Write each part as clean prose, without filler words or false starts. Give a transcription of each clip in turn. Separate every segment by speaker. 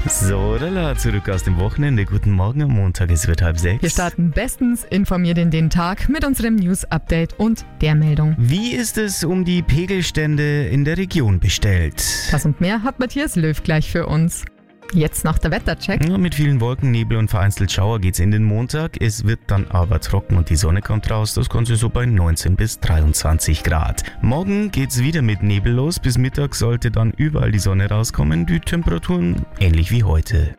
Speaker 1: So, lala, zurück aus dem Wochenende. Guten Morgen am Montag, es wird 5:30.
Speaker 2: Wir starten bestens informiert in den Tag mit unserem News-Update und der Meldung.
Speaker 1: Wie ist es um die Pegelstände in der Region bestellt?
Speaker 2: Das und mehr hat Matthias Löw gleich für uns. Jetzt noch der Wettercheck.
Speaker 1: Ja, mit vielen Wolken, Nebel und vereinzelt Schauer geht's in den Montag. Es wird dann aber trocken und die Sonne kommt raus. Das Ganze so bei 19 bis 23 Grad. Morgen geht's wieder mit Nebel los. Bis Mittag sollte dann überall die Sonne rauskommen. Die Temperaturen ähnlich wie heute.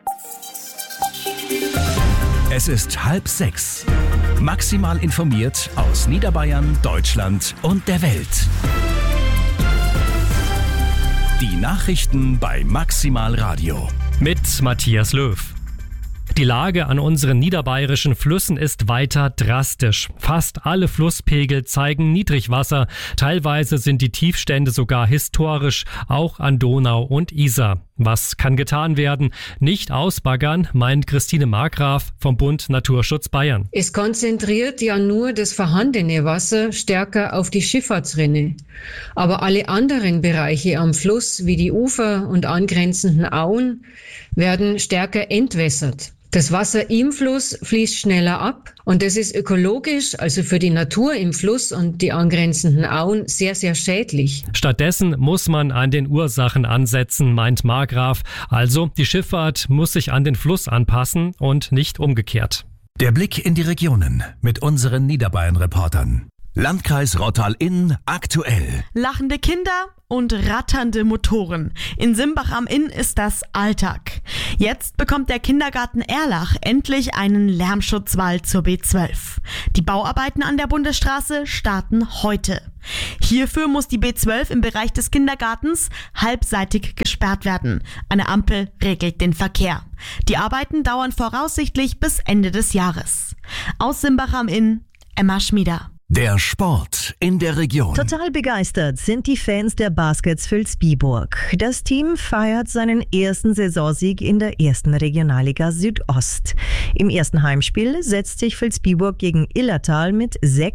Speaker 3: Es ist 5:30. Maximal informiert aus Niederbayern, Deutschland und der Welt. Die Nachrichten bei Maximal Radio.
Speaker 4: Mit Matthias Löw. Die Lage an unseren niederbayerischen Flüssen ist weiter drastisch. Fast alle Flusspegel zeigen Niedrigwasser. Teilweise sind die Tiefstände sogar historisch, auch an Donau und Isar. Was kann getan werden? Nicht ausbaggern, meint Christine Markgraf vom Bund Naturschutz Bayern.
Speaker 5: Es konzentriert ja nur das vorhandene Wasser stärker auf die Schifffahrtsrinne. Aber alle anderen Bereiche am Fluss, wie die Ufer und angrenzenden Auen, werden stärker entwässert. Das Wasser im Fluss fließt schneller ab und das ist ökologisch, also für die Natur im Fluss und die angrenzenden Auen, sehr, sehr schädlich.
Speaker 4: Stattdessen muss man an den Ursachen ansetzen, meint Markgraf. Also die Schifffahrt muss sich an den Fluss anpassen und nicht umgekehrt.
Speaker 3: Der Blick in die Regionen mit unseren Niederbayern-Reportern. Landkreis Rottal-Inn aktuell.
Speaker 6: Lachende Kinder und ratternde Motoren. In Simbach am Inn ist das Alltag. Jetzt bekommt der Kindergarten Erlach endlich einen Lärmschutzwall zur B12. Die Bauarbeiten an der Bundesstraße starten heute. Hierfür muss die B12 im Bereich des Kindergartens halbseitig gesperrt werden. Eine Ampel regelt den Verkehr. Die Arbeiten dauern voraussichtlich bis Ende des Jahres. Aus Simbach am Inn, Emma Schmieder.
Speaker 3: Der Sport in der Region.
Speaker 7: Total begeistert sind die Fans der Baskets Vilsbiburg. Das Team feiert seinen ersten Saisonsieg in der ersten Regionalliga Südost. Im ersten Heimspiel setzt sich Vilsbiburg gegen Illertal mit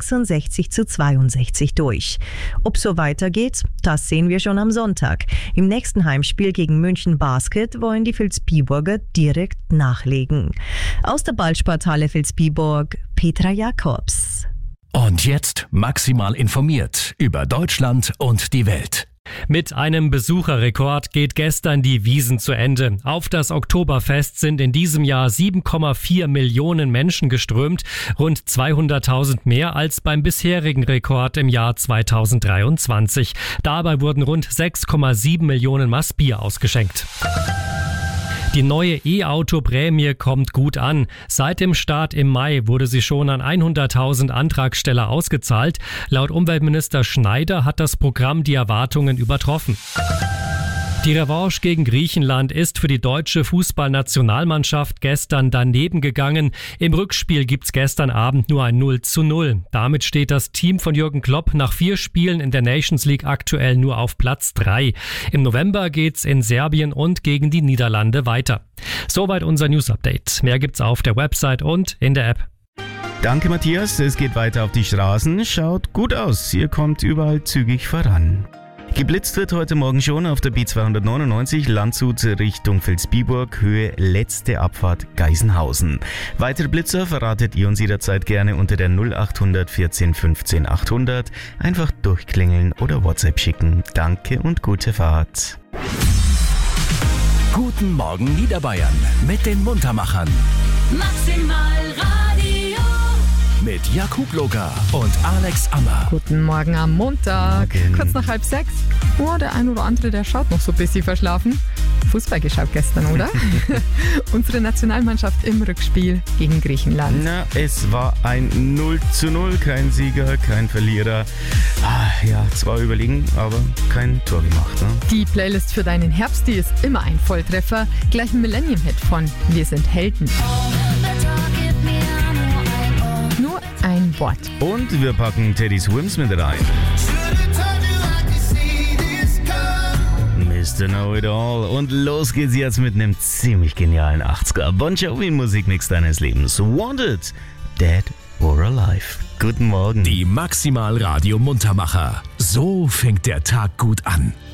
Speaker 7: 66:62 durch. Ob so weitergeht, das sehen wir schon am Sonntag. Im nächsten Heimspiel gegen München Basket wollen die Vilsbiburger direkt nachlegen. Aus der Ballsporthalle Vilsbiburg, Petra Jakobs.
Speaker 3: Und jetzt maximal informiert über Deutschland und die Welt.
Speaker 4: Mit einem Besucherrekord geht gestern die Wiesn zu Ende. Auf das Oktoberfest sind in diesem Jahr 7,4 Millionen Menschen geströmt, rund 200.000 mehr als beim bisherigen Rekord im Jahr 2023. Dabei wurden rund 6,7 Millionen Maß Bier ausgeschenkt. Die neue E-Auto-Prämie kommt gut an. Seit dem Start im Mai wurde sie schon an 100.000 Antragsteller ausgezahlt. Laut Umweltminister Schneider hat das Programm die Erwartungen übertroffen. Die Revanche gegen Griechenland ist für die deutsche Fußballnationalmannschaft gestern daneben gegangen. Im Rückspiel gibt's gestern Abend nur ein 0:0. Damit steht das Team von Jürgen Klopp nach 4 Spielen in der Nations League aktuell nur auf Platz 3. Im November geht's in Serbien und gegen die Niederlande weiter. Soweit unser News-Update. Mehr gibt's auf der Website und in der App.
Speaker 1: Danke Matthias, es geht weiter auf die Straßen. Schaut gut aus, ihr kommt überall zügig voran. Geblitzt wird heute Morgen schon auf der B299 Landshut Richtung Vilsbiburg, Höhe letzte Abfahrt Geisenhausen. Weitere Blitzer verratet ihr uns jederzeit gerne unter der 0800 14 15 800. Einfach durchklingeln oder WhatsApp schicken. Danke und gute Fahrt.
Speaker 3: Guten Morgen Niederbayern mit den Muntermachern.
Speaker 8: Maximal Radio.
Speaker 3: Mit Jakub Loga und Alex Ammer.
Speaker 2: Guten Morgen am Montag.
Speaker 1: Morgen.
Speaker 2: Kurz nach 5:30. Oh, der ein oder andere, der schaut noch so ein bisschen verschlafen. Fußball geschaut gestern, oder? Unsere Nationalmannschaft im Rückspiel gegen Griechenland.
Speaker 1: Na, es war ein 0:0, kein Sieger, kein Verlierer. Ja, zwar überlegen, aber kein Tor gemacht. Ne?
Speaker 2: Die Playlist für deinen Herbst, die ist immer ein Volltreffer. Gleich ein Millennium-Hit von Wir sind Helden. Nur ein Wort.
Speaker 1: Und wir packen Teddy Swims mit rein. Mr. Know-It-All. Und los geht's jetzt mit einem ziemlich genialen 80er. Bon Jovi Musikmix deines Lebens. Wanted, Dead or Alive. Guten Morgen.
Speaker 3: Die Maximal Radio Muntermacher. So fängt der Tag gut an.